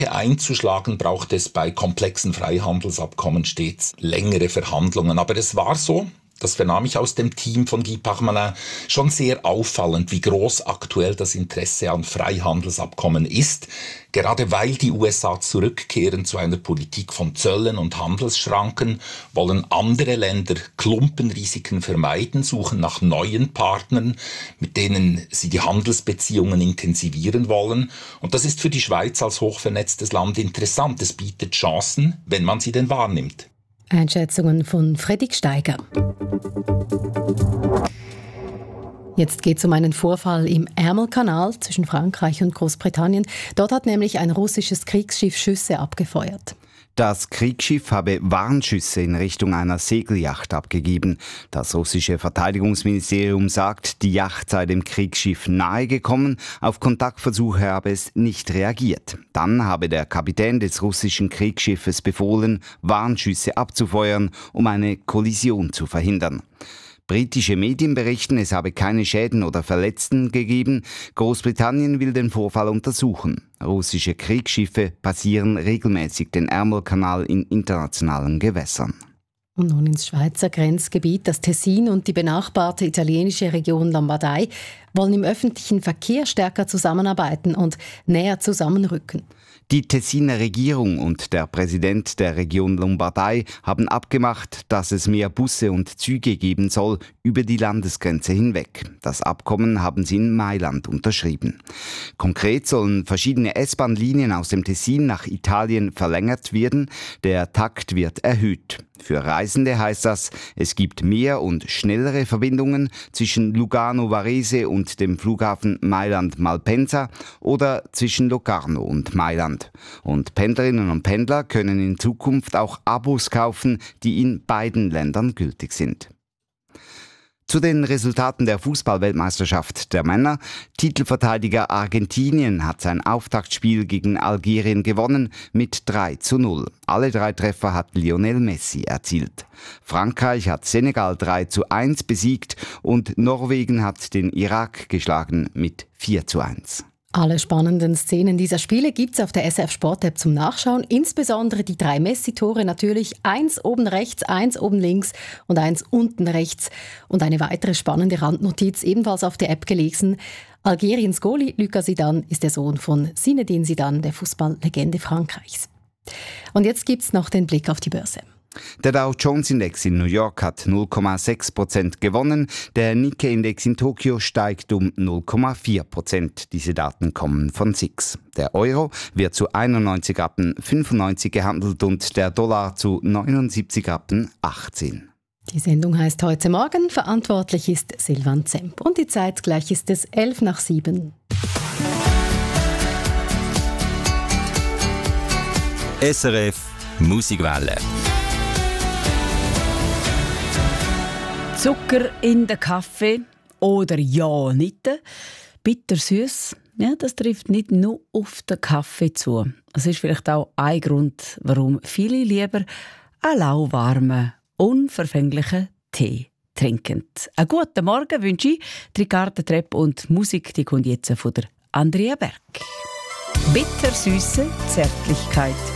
einzuschlagen, braucht es bei komplexen Freihandelsabkommen stets längere Verhandlungen. Aber es war so, das vernahm ich aus dem Team von Guy Parmelin, schon sehr auffallend, wie groß aktuell das Interesse an Freihandelsabkommen ist. Gerade weil die USA zurückkehren zu einer Politik von Zöllen und Handelsschranken, wollen andere Länder Klumpenrisiken vermeiden, suchen nach neuen Partnern, mit denen sie die Handelsbeziehungen intensivieren wollen. Und das ist für die Schweiz als hochvernetztes Land interessant. Es bietet Chancen, wenn man sie denn wahrnimmt. Einschätzungen von Fredrik Steiger. Jetzt geht es um einen Vorfall im Ärmelkanal zwischen Frankreich und Großbritannien. Dort hat nämlich ein russisches Kriegsschiff Schüsse abgefeuert. Das Kriegsschiff habe Warnschüsse in Richtung einer Segelyacht abgegeben. Das russische Verteidigungsministerium sagt, die Yacht sei dem Kriegsschiff nahegekommen. Auf Kontaktversuche habe es nicht reagiert. Dann habe der Kapitän des russischen Kriegsschiffes befohlen, Warnschüsse abzufeuern, um eine Kollision zu verhindern. Britische Medien berichten, es habe keine Schäden oder Verletzten gegeben. Großbritannien will den Vorfall untersuchen. Russische Kriegsschiffe passieren regelmäßig den Ärmelkanal in internationalen Gewässern. Und nun ins Schweizer Grenzgebiet. Das Tessin und die benachbarte italienische Region Lombardei wollen im öffentlichen Verkehr stärker zusammenarbeiten und näher zusammenrücken. Die Tessiner Regierung und der Präsident der Region Lombardei haben abgemacht, dass es mehr Busse und Züge geben soll über die Landesgrenze hinweg. Das Abkommen haben sie in Mailand unterschrieben. Konkret sollen verschiedene S-Bahn-Linien aus dem Tessin nach Italien verlängert werden. Der Takt wird erhöht. Für Reisende heißt das, es gibt mehr und schnellere Verbindungen zwischen Lugano Varese und dem Flughafen Mailand-Malpensa oder zwischen Locarno und Mailand. Und Pendlerinnen und Pendler können in Zukunft auch Abos kaufen, die in beiden Ländern gültig sind. Zu den Resultaten der Fußball-Weltmeisterschaft der Männer. Titelverteidiger Argentinien hat sein Auftaktspiel gegen Algerien gewonnen mit 3:0. Alle 3 Treffer hat Lionel Messi erzielt. Frankreich hat Senegal 3:1 besiegt und Norwegen hat den Irak geschlagen mit 4:1. Alle spannenden Szenen dieser Spiele gibt's auf der SRF Sport-App zum Nachschauen. Insbesondere die 3 Messi-Tore natürlich. 1 oben rechts, 1 oben links und 1 unten rechts. Und eine weitere spannende Randnotiz, ebenfalls auf der App gelesen. Algeriens Goalie Lucas Zidane ist der Sohn von Zinedine Zidane, der Fußballlegende Frankreichs. Und jetzt gibt's noch den Blick auf die Börse. Der Dow Jones Index in New York hat 0,6% gewonnen. Der Nikkei-Index in Tokio steigt um 0,4%. Diese Daten kommen von SIX. Der Euro wird zu 91 Rappen 95 gehandelt und der Dollar zu 79 Rappen 18. Die Sendung heißt «Heute Morgen». Verantwortlich ist Silvan Zemp. Und die Zeit gleich ist es 6:11. SRF Musikwelle. Zucker in den Kaffee oder ja nicht. Bittersüß, ja, das trifft nicht nur auf den Kaffee zu. Es ist vielleicht auch ein Grund, warum viele lieber einen lauwarmen, unverfänglichen Tee trinken. Einen guten Morgen wünsche ich. Ricarda Trepp und Musik, die kommt jetzt von der Andrea Berg. Bittersüße Zärtlichkeit